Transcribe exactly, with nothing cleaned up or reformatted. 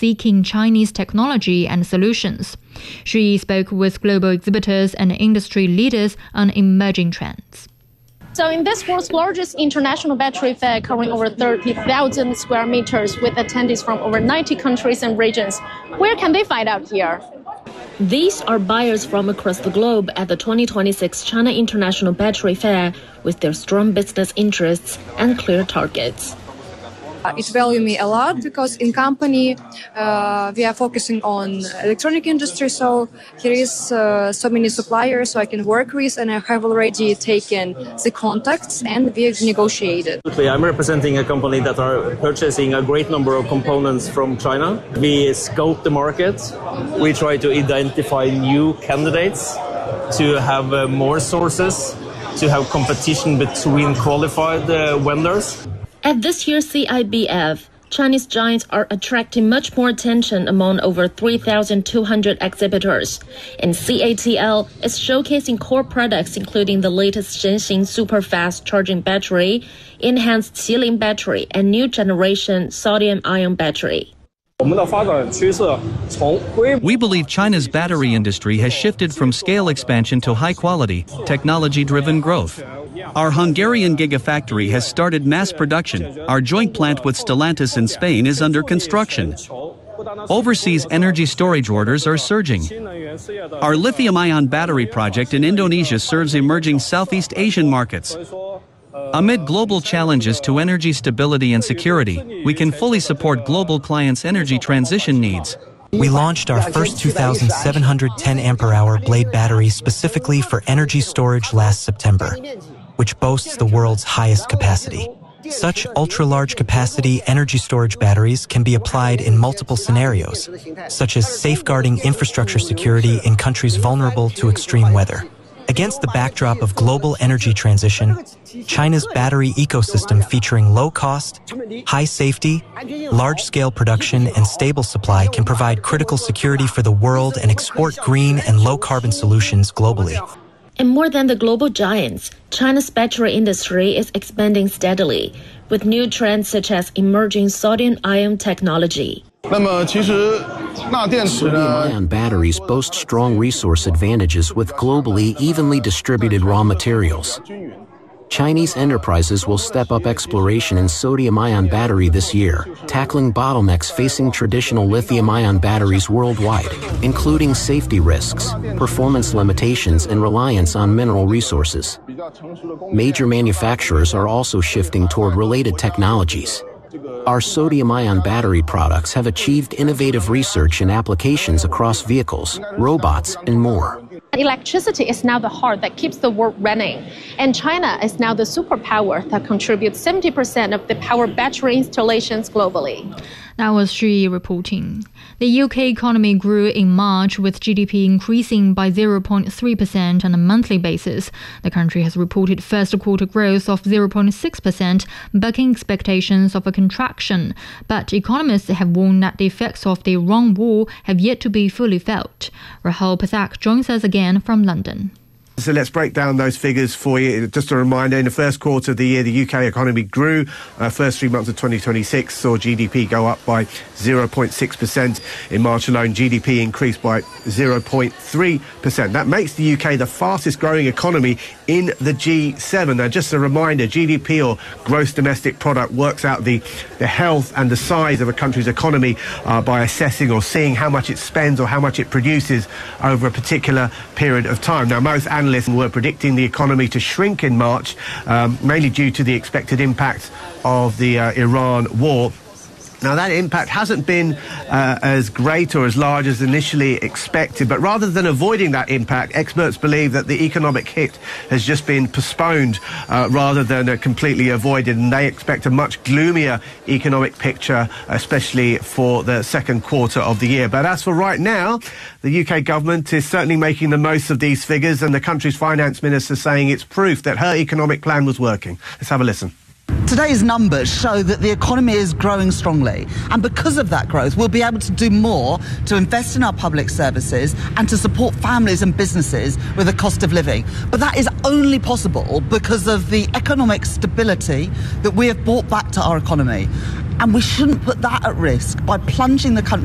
seeking Chinese technology and solutions. She spoke with global exhibitors and industry leaders on emerging trends. So in this world's largest international battery fair covering over thirty thousand square meters with attendees from over ninety countries and regions, where can they find out here? These are buyers from across the globe at the twenty twenty-six China International Battery Fair with their strong business interests and clear targets. It values me a lot because in company uh, we are focusing on electronic industry, so here is uh, so many suppliers so I can work with, and I have already taken the contacts and we have negotiated. I'm representing a company that are purchasing a great number of components from China. We scope the market. We try to identify new candidates, to have uh, more sources, to have competition between qualified uh, vendors. At this year's C I B F, Chinese giants are attracting much more attention among over three thousand two hundred exhibitors, and C A T L is showcasing core products including the latest Shenxing super-fast charging battery, enhanced Qilin battery, and new generation sodium-ion battery. We believe China's battery industry has shifted from scale expansion to high-quality, technology-driven growth. Our Hungarian gigafactory has started mass production. Our joint plant with Stellantis in Spain is under construction. Overseas energy storage orders are surging. Our lithium-ion battery project in Indonesia serves emerging Southeast Asian markets. Amid global challenges to energy stability and security, we can fully support global clients' energy transition needs. We launched our first two thousand seven hundred ten ampere hour blade battery specifically for energy storage last September, which boasts the world's highest capacity. Such ultra-large capacity energy storage batteries can be applied in multiple scenarios, such as safeguarding infrastructure security in countries vulnerable to extreme weather. Against the backdrop of global energy transition, China's battery ecosystem featuring low cost, high safety, large-scale production, and stable supply can provide critical security for the world and export green and low-carbon solutions globally. And more than the global giants, China's battery industry is expanding steadily, with new trends such as emerging sodium-ion technology. Sodium-ion batteries boast strong resource advantages with globally evenly distributed raw materials. Chinese enterprises will step up exploration in sodium-ion battery this year, tackling bottlenecks facing traditional lithium-ion batteries worldwide, including safety risks, performance limitations, and reliance on mineral resources. Major manufacturers are also shifting toward related technologies. Our sodium-ion battery products have achieved innovative research and applications across vehicles, robots, and more. Electricity is now the heart that keeps the world running, and China is now the superpower that contributes seventy percent of the power battery installations globally. That was Xu reporting. The U K economy grew in March, with G D P increasing by zero point three percent on a monthly basis. The country has reported first quarter growth of zero point six percent, bucking expectations of a contraction. But economists have warned that the effects of the Iran war have yet to be fully felt. Rahul Pathak joins us again from London. So let's break down those figures for you. Just a reminder, in the first quarter of the year, the U K economy grew. Uh, first three months of twenty twenty-six saw G D P go up by zero point six percent. In March alone, G D P increased by zero point three percent. That makes the U K the fastest growing economy in the G seven. Now, just a reminder, G D P, or gross domestic product, works out the, the health and the size of a country's economy uh, by assessing or seeing how much it spends or how much it produces over a particular period of time. Now, most analysts were predicting the economy to shrink in March, um, mainly due to the expected impact of the uh, Iran war. Now, that impact hasn't been uh, as great or as large as initially expected, but rather than avoiding that impact, experts believe that the economic hit has just been postponed uh, rather than uh, completely avoided, and they expect a much gloomier economic picture, especially for the second quarter of the year. But as for right now, the U K government is certainly making the most of these figures, and the country's finance minister saying it's proof that her economic plan was working. Let's have a listen. Today's numbers show that the economy is growing strongly, and because of that growth we'll be able to do more to invest in our public services and to support families and businesses with the cost of living. But that is only possible because of the economic stability that we have brought back to our economy, and we shouldn't put that at risk by plunging the country